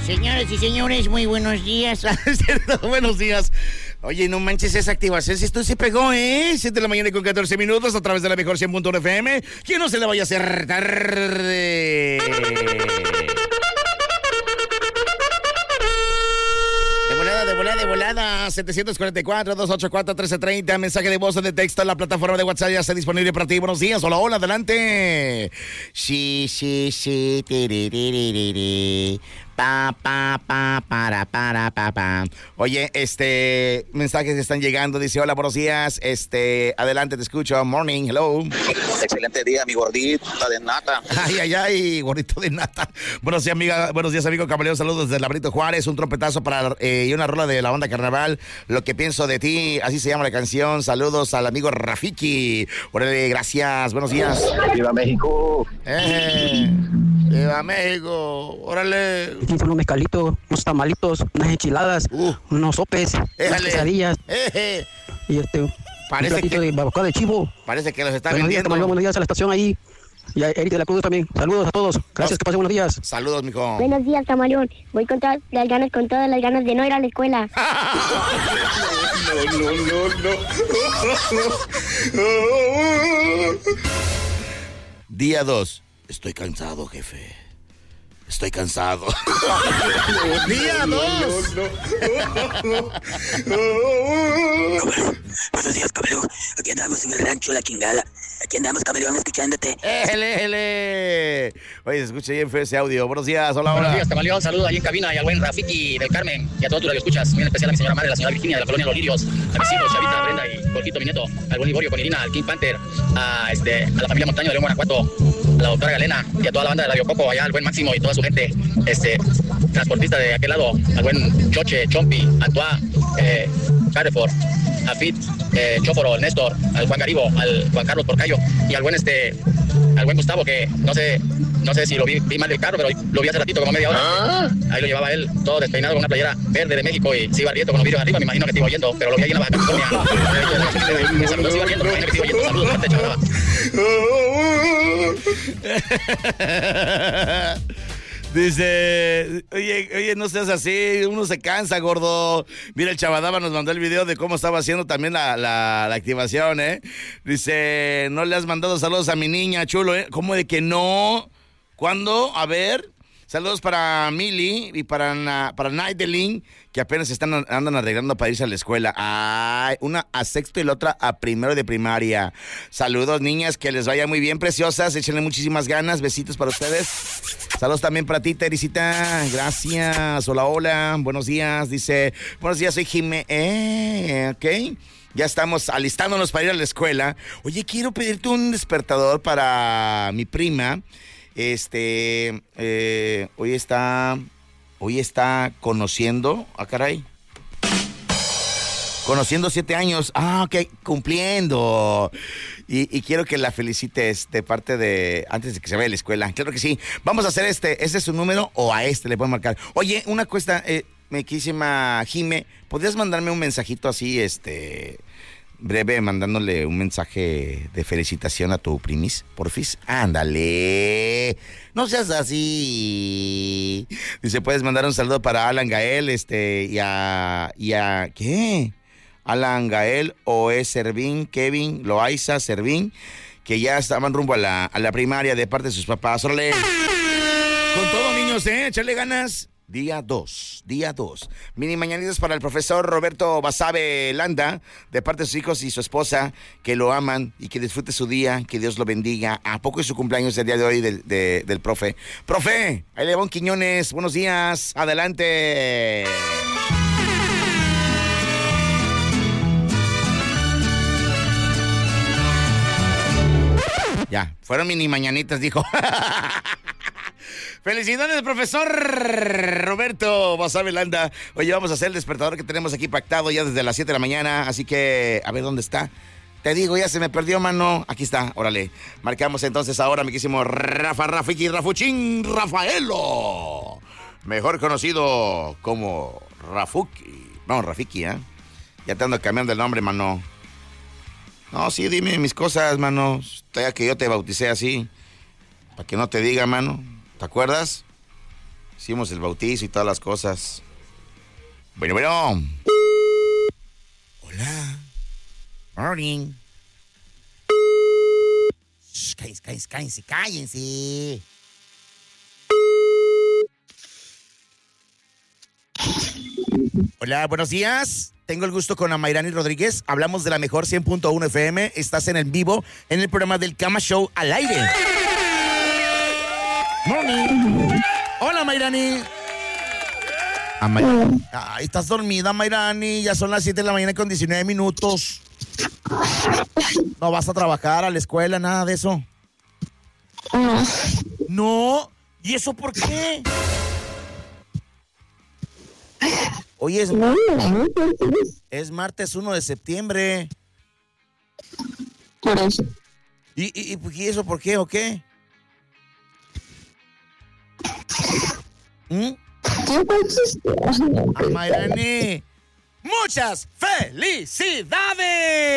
Señoras y señores, muy buenos días. Buenos días. Oye, no manches esa activación. Si esto se pegó, 7 de la mañana con 14 minutos a través de la mejor 100.1 FM. Que no se le vaya a hacer tarde. De volada, 744-284-1330, mensaje de voz o de texto en la plataforma de WhatsApp ya está disponible para ti. Buenos días, hola, adelante. Sí, tiriririri. Pa. Oye, mensajes están llegando, dice, hola, buenos días, adelante, te escucho, morning, hello. Excelente día, mi gordito de nata. Ay, gordito de nata. Buenos días, amigo Camaleón, saludos desde Labrito Juárez, un trompetazo y una rola de la banda Carnaval, lo que pienso de ti, así se llama la canción, saludos al amigo Rafiki, órale, gracias, buenos días. ¡Viva México! ¡Viva México! ¡Órale! Unos mezcalitos, unos tamalitos, unas enchiladas, unos sopes, unas quesadillas. Y un platito de barbacoa de chivo. Parece que los está buenos vendiendo. Días, buenos días a la estación ahí. Y a Eric de la Cruz también. Saludos a todos. Gracias, que pasen buenos días. Saludos, mijo. Buenos días, Camaleón. Voy con todas las ganas de no ir a la escuela. No. Día 2. Estoy cansado, jefe. Estoy cansado. Día 2. Buenos días, Camaleón. Aquí andamos en el rancho La Quingala. Aquí andamos, Camaleón, escuchándote. ¡Éjele! Oye, se escucha bien feo ese audio. Buenos días, hola. Buenos días, Camaleón. Saludos ahí en cabina y al buen Rafiki del Carmen y a todos tus radioescuchas. Muy en especial a mi señora madre, la señora Virginia de la colonia Los Lirios, a mis hijos, Chavita, Brenda y Jorgito, mi nieto, al buen Liborio con Irina, al King Panther, a la familia Montaño de León, Guanajuato, a la doctora Galena y a toda la banda de Radio Coco, allá al buen Máximo y toda su gente, transportista de aquel lado, al buen Choche, Chompi, Antoine, Carrefour, a Fit, Chóforo, el Néstor, al Juan Garibo, al Juan Carlos Porcayo y al buen Gustavo, que no sé si lo vi mal del carro, pero lo vi hace ratito, como media hora. Ahí lo llevaba él, todo despeinado con una playera verde de México y se iba riendo con los vidrios arriba, me imagino que te iba oyendo, pero lo vi ahí en la Baja California. Saludos, se iba riendo, me imagino que te iba oyendo. Saludos, parte chavalaba. Dice, oye, no seas así, uno se cansa, gordo. Mira, el Chavadaba nos mandó el video de cómo estaba haciendo también la activación, Dice, no le has mandado saludos a mi niña, chulo, ¿Cómo de que no? ¿Cuándo? A ver. Saludos para Mili y para Naidelin, que apenas andan arreglando para irse a la escuela. Ay, una a sexto y la otra a primero de primaria. Saludos, niñas, que les vaya muy bien, preciosas. Échenle muchísimas ganas. Besitos para ustedes. Saludos también para ti, Teresita. Gracias. Hola. Buenos días. Dice, buenos días, soy Jimé. Ok. Ya estamos alistándonos para ir a la escuela. Oye, quiero pedirte un despertador para mi prima. Hoy está conociendo, caray. Conociendo 7 años. Ok, cumpliendo. Y quiero que la felicites de parte de, antes de que se vaya a la escuela. Claro que sí. Vamos a hacer ¿ese es su número o a le pueden marcar? Oye, una cuesta, me quisima Jime, ¿podrías mandarme un mensajito así, breve, mandándole un mensaje de felicitación a tu primis, porfis? Ándale, no seas así. Dice, puedes mandar un saludo para Alan Gael, y a ¿qué? Alan Gael, Oe Servín, Kevin, Loaiza Servín, que ya estaban rumbo a la primaria de parte de sus papás. ¡Órale! Con todo, niños, échale ganas. Día 2. Mini mañanitas para el profesor Roberto Basabe Landa, de parte de sus hijos y su esposa, que lo aman y que disfrute su día, que Dios lo bendiga. ¿A poco es su cumpleaños el día de hoy del profe? ¡Profe! Ahí le van Quiñones. Buenos días. Adelante. Ya, fueron mini mañanitas, dijo. Felicidades, profesor Roberto Basabe Landa. Oye, vamos a hacer el despertador que tenemos aquí pactado ya desde las 7 de la mañana. Así que, a ver dónde está. Te digo, ya se me perdió, mano. Aquí está, órale. Marcamos entonces ahora, amiguísimo Rafiki, Rafuchín, Rafaelo. Mejor conocido como Rafuki. No, Rafiki, Ya te ando cambiando el nombre, mano. No, sí, dime mis cosas, mano. Ya que yo te bauticé así. Para que no te diga, mano. ¿Te acuerdas? Hicimos el bautizo y todas las cosas. Bueno. Hola. Morning. Shh, cállense. Hola, buenos días. Tengo el gusto con Amairani Rodríguez. Hablamos de la mejor 100.1 FM. Estás en el vivo en el programa del Cama Show al aire. Morning. Hola, Amairani. Ay, estás dormida, Amairani. Ya son las 7 de la mañana con 19 minutos. No vas a trabajar, a la escuela, nada de eso. No. ¿Y eso por qué? Hoy es martes 1 de septiembre. Por eso. ¿Y eso por qué o qué? Amairani, muchas felicidades.